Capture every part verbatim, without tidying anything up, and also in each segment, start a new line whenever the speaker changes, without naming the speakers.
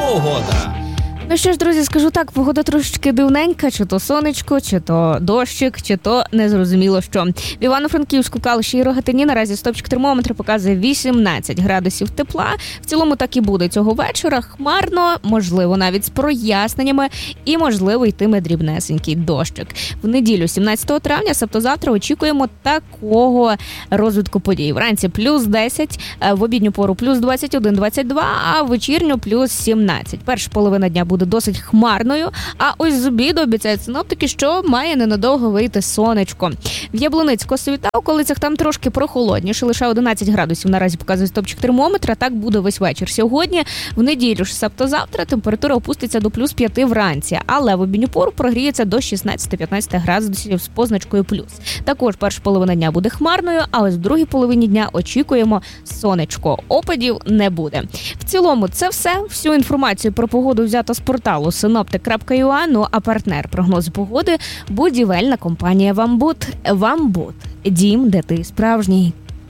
погода.
Ну що ж, друзі, скажу так, погода трошечки дивненька, чи то сонечко, чи то дощик, чи то незрозуміло що. В Івано-Франківську, Калуші і Рогатині наразі стопчик термометра показує вісімнадцять градусів тепла. В цілому так і буде цього вечора. Хмарно, можливо, навіть з проясненнями і, можливо, йтиме дрібнесенький дощик. В неділю, сімнадцятого травня, тобто завтра, очікуємо такого розвитку подій. Вранці плюс десять, в обідню пору плюс двадцять один - двадцять два, а в вечірню плюс сімнадцять. Перша половина дня буде досить хмарною, а ось з обіду обіцяють синоптики, що має ненадовго вийти сонечко. В Яблуницьку та околицях там трошки прохолодніше, лише одинадцять градусів наразі показує стопчик термометра, так буде весь вечір. Сьогодні, в неділю ж, тобто завтра, температура опуститься до плюс п'яти вранці, але в обідню пору прогріється до шістнадцять-п'ятнадцять градусів з позначкою плюс. Також перша половина дня буде хмарною, а ось в другій половині дня очікуємо сонечко. Опадів не буде. В цілому це все. Всю інформацію про погоду взято з порталу синоптик крапка ю а, ну а партнер прогнозу погоди – будівельна компанія «Вамбут». «Вамбут» – дім, де ти справжній.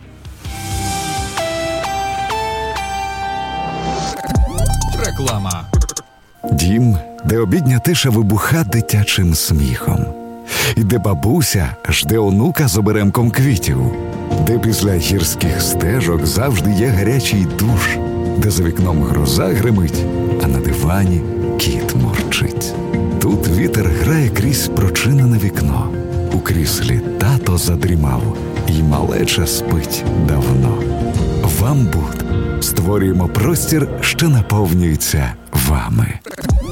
Реклама.
Дім, де обідня тиша вибуха дитячим сміхом. І де бабуся жде онука з оберемком квітів. Де після гірських стежок завжди є гарячий душ. Де за вікном гроза гримить, а на дивані кіт мурчить. Тут вітер грає крізь прочинене вікно. У кріслі тато задрімав, і малеча спить давно. «Вамбут» створюємо простір, що наповнюється вами.